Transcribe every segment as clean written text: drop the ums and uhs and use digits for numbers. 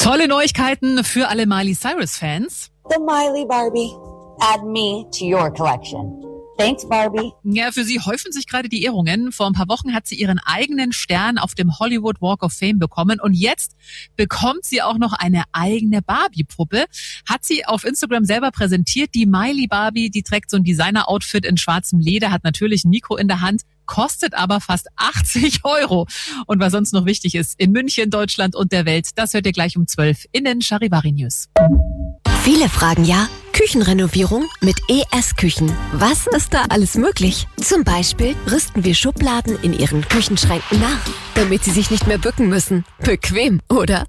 Tolle Neuigkeiten für alle Miley Cyrus-Fans. The Miley Barbie. Add me to your collection. Thanks, Barbie. Ja, für sie häufen sich gerade die Ehrungen. Vor ein paar Wochen hat sie ihren eigenen Stern auf dem Hollywood Walk of Fame bekommen und jetzt bekommt sie auch noch eine eigene Barbie-Puppe. Hat sie auf Instagram selber präsentiert. Die Miley Barbie, die trägt so ein Designer-Outfit in schwarzem Leder, hat natürlich ein Mikro in der Hand, kostet aber fast 80 €. Und was sonst noch wichtig ist, in München, Deutschland und der Welt, das hört ihr gleich um 12 in den Charivari News. Viele fragen ja, Küchenrenovierung mit ES-Küchen. Was ist da alles möglich? Zum Beispiel rüsten wir Schubladen in ihren Küchenschränken nach, damit sie sich nicht mehr bücken müssen. Bequem, oder?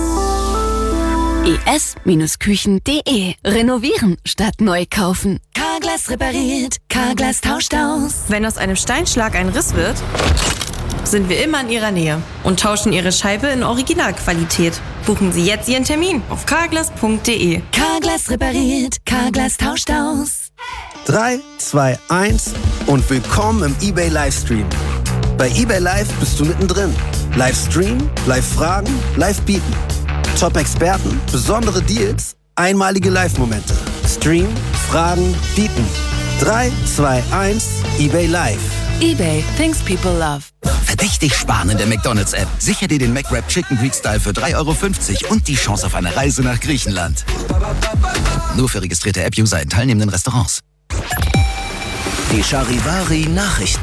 es-küchen.de. Renovieren statt neu kaufen. Carglass repariert, Carglass tauscht aus. Wenn aus einem Steinschlag ein Riss wird, sind wir immer in Ihrer Nähe und tauschen Ihre Scheibe in Originalqualität. Buchen Sie jetzt Ihren Termin auf carglass.de. Carglass repariert, Carglass tauscht aus. 3, 2, 1 und willkommen im eBay Livestream. Bei eBay Live bist du mittendrin. Livestream, Live-Fragen, Live-Bieten. Top-Experten, besondere Deals, einmalige Live-Momente. Stream, Fragen, Bieten. 3, 2, 1, eBay Live. eBay, things people love. Verdächtig sparen in der McDonald's-App. Sicher dir den McWrap Chicken Greek Style für 3,50 € und die Chance auf eine Reise nach Griechenland. Nur für registrierte App-User in teilnehmenden Restaurants. Die Charivari Nachrichten.